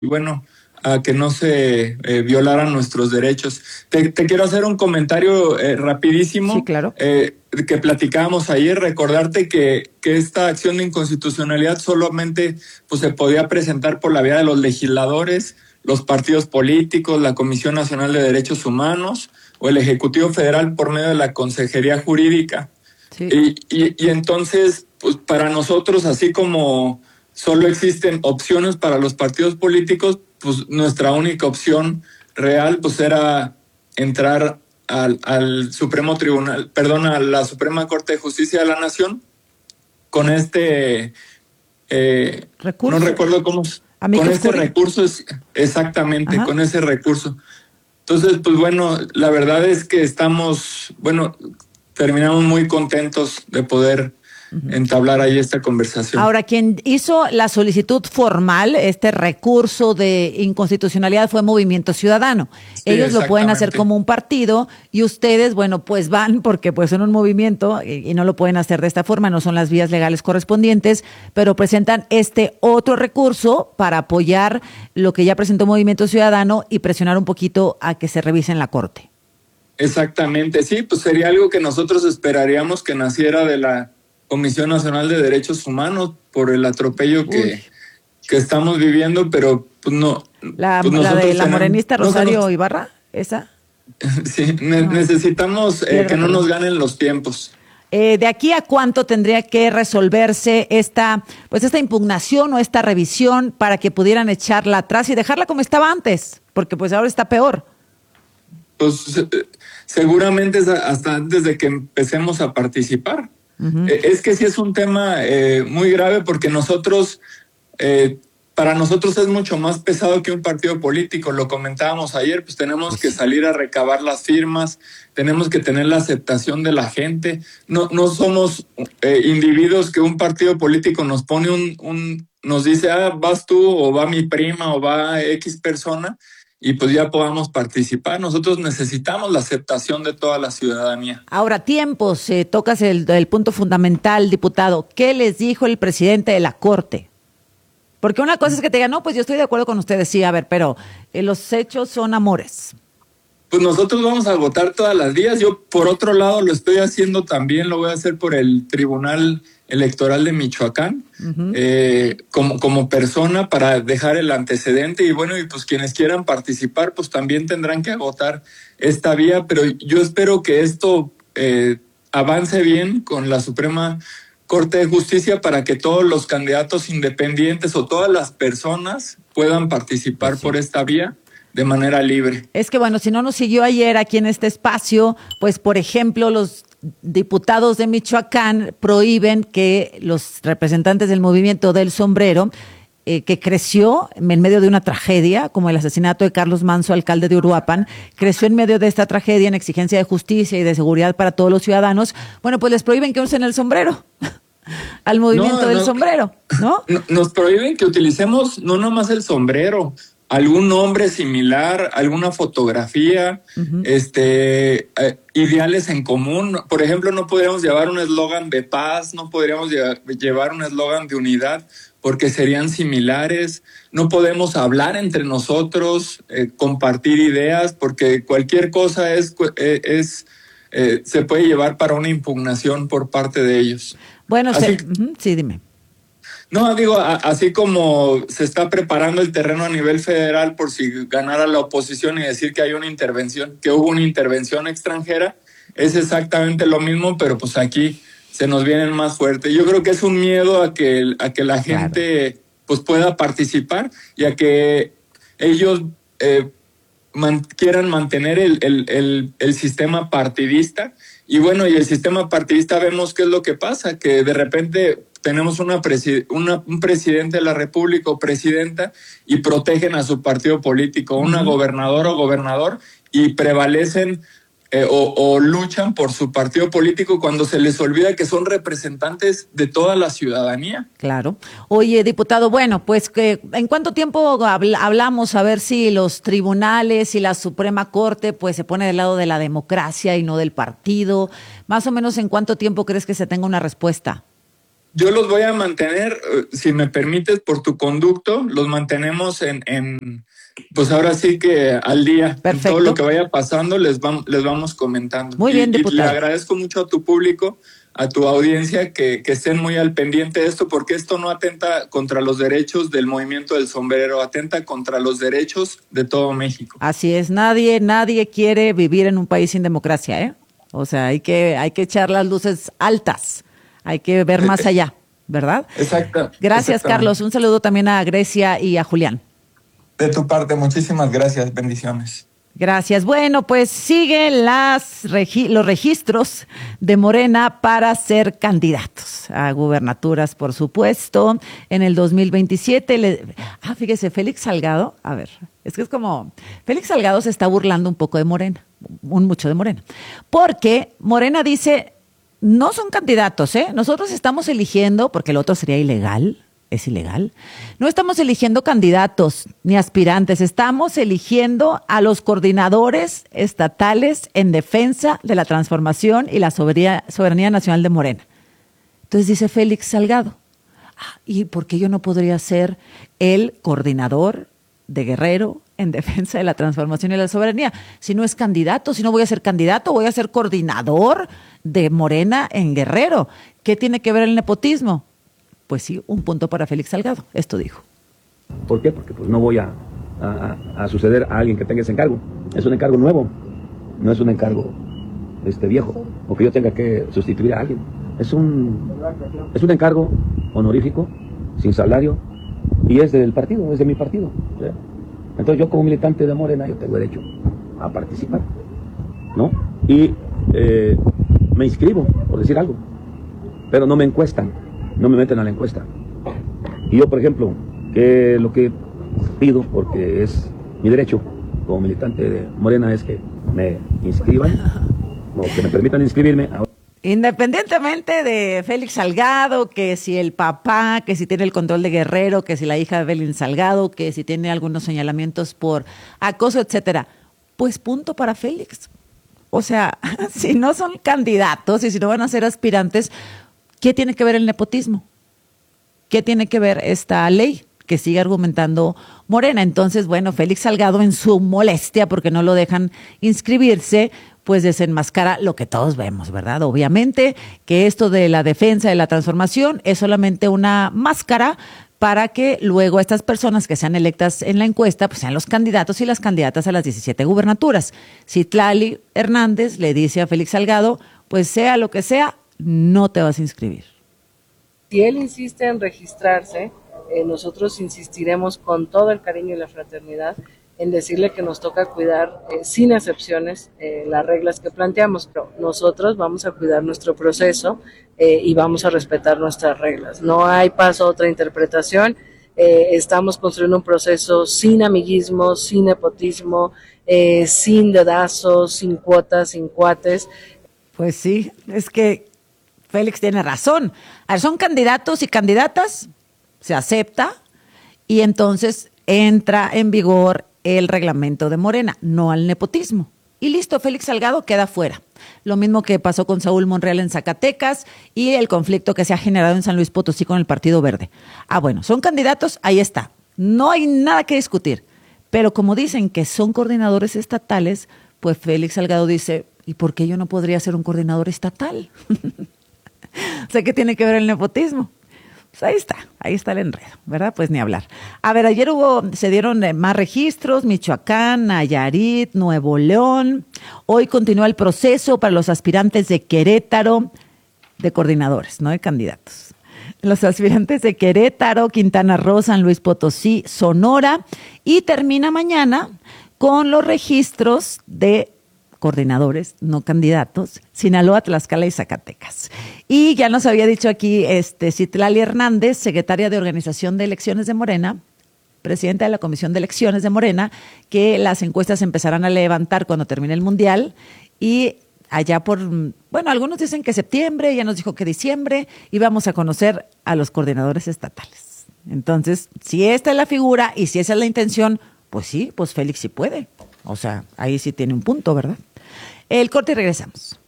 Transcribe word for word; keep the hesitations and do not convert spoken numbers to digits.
bueno, a que no se eh, violaran nuestros derechos. Te, te quiero hacer un comentario eh, rapidísimo. Sí, claro. Eh, que platicábamos ayer, recordarte que, que esta acción de inconstitucionalidad solamente pues, se podía presentar por la vía de los legisladores, los partidos políticos, la Comisión Nacional de Derechos Humanos o el Ejecutivo Federal por medio de la Consejería Jurídica. Sí. Y, y, y entonces, pues para nosotros, así como solo existen opciones para los partidos políticos, pues nuestra única opción real pues era entrar al, al Supremo Tribunal, perdón, a la Suprema Corte de Justicia de la Nación con este eh, recurso. No recuerdo cómo, Amicus con ese Curiae. recurso, exactamente, Ajá. con ese recurso. Entonces, pues bueno, la verdad es que estamos, bueno, terminamos muy contentos de poder uh-huh. entablar ahí esta conversación. Ahora, quien hizo la solicitud formal, este recurso de inconstitucionalidad, fue Movimiento Ciudadano. Sí, ellos lo pueden hacer como un partido y ustedes, bueno, pues van porque pues son un movimiento y, y no lo pueden hacer de esta forma, no son las vías legales correspondientes, pero presentan este otro recurso para apoyar lo que ya presentó Movimiento Ciudadano y presionar un poquito a que se revise en la Corte. Exactamente, sí, pues sería algo que nosotros esperaríamos que naciera de la Comisión Nacional de Derechos Humanos por el atropello que, que estamos viviendo, pero pues no. La, pues la de la tenemos, morenista Rosario no nos, Ibarra, ¿esa? Sí, ne- no. necesitamos eh, que no nos ganen los tiempos. Eh, ¿De aquí a cuánto tendría que resolverse esta, pues esta impugnación o esta revisión para que pudieran echarla atrás y dejarla como estaba antes? Porque pues ahora está peor. Pues seguramente hasta antes de que empecemos a participar. Uh-huh. Es que sí es un tema eh, muy grave porque nosotros, eh, para nosotros es mucho más pesado que un partido político. Lo comentábamos ayer, pues tenemos que salir a recabar las firmas, tenemos que tener la aceptación de la gente. No, no somos eh, individuos que un partido político nos pone un, un, nos dice, ah, vas tú o va mi prima o va X persona. Y pues ya podamos participar. Nosotros necesitamos la aceptación de toda la ciudadanía. Ahora, tiempos, eh, tocas el, el punto fundamental, diputado. ¿Qué les dijo el presidente de la Corte? Porque una cosa es que te digan, no, pues yo estoy de acuerdo con ustedes, sí, a ver, pero eh, los hechos son amores. Pues nosotros vamos a votar todas las días. Yo, por otro lado, lo estoy haciendo también, lo voy a hacer por el Tribunal Electoral de Michoacán, uh-huh. eh, como, como persona para dejar el antecedente y bueno, y pues quienes quieran participar, pues también tendrán que agotar esta vía, pero yo espero que esto eh, avance bien con la Suprema Corte de Justicia para que todos los candidatos independientes o todas las personas puedan participar sí. por esta vía de manera libre. Es que bueno, si no nos siguió ayer aquí en este espacio, pues por ejemplo los diputados de Michoacán prohíben que los representantes del movimiento del sombrero, eh, que creció en medio de una tragedia, como el asesinato de Carlos Manso, alcalde de Uruapan, creció en medio de esta tragedia en exigencia de justicia y de seguridad para todos los ciudadanos, bueno, pues les prohíben que usen el sombrero. Al movimiento no, del no, sombrero, ¿no? Nos prohíben que utilicemos no nomás el sombrero, algún nombre similar, alguna fotografía, uh-huh. este, eh, ideales en común. Por ejemplo, no podríamos llevar un eslogan de paz, no podríamos llevar, llevar un eslogan de unidad, porque serían similares. No podemos hablar entre nosotros, eh, compartir ideas, porque cualquier cosa es, eh, es eh, se puede llevar para una impugnación por parte de ellos. Bueno, se, uh-huh, sí, dime. No, digo, a, así como se está preparando el terreno a nivel federal por si ganara la oposición y decir que hay una intervención, que hubo una intervención extranjera, es exactamente lo mismo, pero pues aquí se nos vienen más fuertes. Yo creo que es un miedo a que, a que la gente claro. pues pueda participar y a que ellos eh, man, quieran mantener el, el, el, el sistema partidista. Y bueno, y el sistema partidista vemos qué es lo que pasa, que de repente tenemos una, presi- una un presidente de la República o presidenta y protegen a su partido político, una uh-huh. gobernadora o gobernador, y prevalecen eh, o, o luchan por su partido político cuando se les olvida que son representantes de toda la ciudadanía. Claro. Oye, diputado, bueno, pues que ¿en cuánto tiempo habl- hablamos a ver si los tribunales y la Suprema Corte pues se pone del lado de la democracia y no del partido? Más o menos, ¿en cuánto tiempo crees que se tenga una respuesta? Yo los voy a mantener, si me permites, por tu conducto, los mantenemos en, en pues ahora sí que al día. Perfecto. Todo lo que vaya pasando les, vam, les vamos comentando. Muy bien, y, diputado. Y le agradezco mucho a tu público, a tu audiencia, que, que estén muy al pendiente de esto, porque esto no atenta contra los derechos del movimiento del sombrero, atenta contra los derechos de todo México. Así es, nadie, nadie quiere vivir en un país sin democracia, ¿eh? O sea, hay que, hay que echar las luces altas. Hay que ver más allá, ¿verdad? Exacto. Gracias, Carlos. Un saludo también a Grecia y a Julián. De tu parte, muchísimas gracias. Bendiciones. Gracias. Bueno, pues siguen las regi- los registros de Morena para ser candidatos a gubernaturas, por supuesto, en el dos mil veintisiete. Le, ah, fíjese, Félix Salgado, a ver, es que es como, Félix Salgado se está burlando un poco de Morena, un mucho de Morena, porque Morena dice, no son candidatos, ¿eh? Nosotros estamos eligiendo, porque el otro sería ilegal, es ilegal. No estamos eligiendo candidatos ni aspirantes, estamos eligiendo a los coordinadores estatales en defensa de la transformación y la soberanía, soberanía nacional de Morena. Entonces dice Félix Salgado, ah, ¿y por qué yo no podría ser el coordinador de Guerrero en defensa de la transformación y la soberanía? Si no es candidato, si no voy a ser candidato, voy a ser coordinador de Morena en Guerrero. ¿Qué tiene que ver el nepotismo? Pues sí, un punto para Félix Salgado. Esto dijo. ¿Por qué? Porque pues no voy a, a, a suceder a alguien que tenga ese encargo. Es un encargo nuevo, no es un encargo este, viejo, o que yo tenga que sustituir a alguien. Es un, es un encargo honorífico, sin salario, y es del partido, es de mi partido. ¿Sí? Entonces yo como militante de Morena, yo tengo derecho a participar, ¿no? Y eh, me inscribo, por decir algo, pero no me encuestan, no me meten a la encuesta. Y yo, por ejemplo, que lo que pido, porque es mi derecho como militante de Morena, es que me inscriban, o que me permitan inscribirme. Independientemente de Félix Salgado, que si el papá, que si tiene el control de Guerrero, que si la hija de Félix Salgado, que si tiene algunos señalamientos por acoso, etcétera, pues punto para Félix. O sea, si no son candidatos y si no van a ser aspirantes, ¿qué tiene que ver el nepotismo? ¿Qué tiene que ver esta ley que sigue argumentando Morena? Entonces, bueno, Félix Salgado, en su molestia porque no lo dejan inscribirse, pues desenmascara lo que todos vemos, ¿verdad? Obviamente que esto de la defensa de la transformación es solamente una máscara para que luego estas personas que sean electas en la encuesta pues sean los candidatos y las candidatas a las diecisiete gubernaturas. Citlali Hernández le dice a Félix Salgado, pues sea lo que sea, no te vas a inscribir. Si él insiste en registrarse, eh, nosotros insistiremos con todo el cariño y la fraternidad en decirle que nos toca cuidar eh, sin excepciones eh, las reglas que planteamos, pero nosotros vamos a cuidar nuestro proceso eh, y vamos a respetar nuestras reglas. No hay paso a otra interpretación, eh, estamos construyendo un proceso sin amiguismo, sin nepotismo, eh, sin dedazos, sin cuotas, sin cuates. Pues sí, es que Félix tiene razón. A ver, son candidatos y candidatas, se acepta y entonces entra en vigor el reglamento de Morena, no al nepotismo. Y listo, Félix Salgado queda fuera. Lo mismo que pasó con Saúl Monreal en Zacatecas y el conflicto que se ha generado en San Luis Potosí con el Partido Verde. Ah, bueno, son candidatos, ahí está. No hay nada que discutir. Pero como dicen que son coordinadores estatales, pues Félix Salgado dice, ¿y por qué yo no podría ser un coordinador estatal? O sea, ¿qué tiene que ver el nepotismo? Pues ahí está, ahí está el enredo, ¿verdad? Pues ni hablar. A ver, ayer hubo, se dieron más registros, Michoacán, Nayarit, Nuevo León. Hoy continúa el proceso para los aspirantes de Querétaro, de coordinadores, no de candidatos. Los aspirantes de Querétaro, Quintana Roo, San Luis Potosí, Sonora, y termina mañana con los registros de coordinadores, no candidatos, Sinaloa, Tlaxcala y Zacatecas. Y ya nos había dicho aquí este Citlali Hernández, secretaria de Organización de Elecciones de Morena, presidenta de la Comisión de Elecciones de Morena, que las encuestas empezarán a levantar cuando termine el Mundial y allá por, bueno, algunos dicen que septiembre, ella nos dijo que diciembre, y vamos a conocer a los coordinadores estatales. Entonces, si esta es la figura y si esa es la intención, pues sí, pues Félix sí puede. O sea, ahí sí tiene un punto, ¿verdad? El corte y regresamos.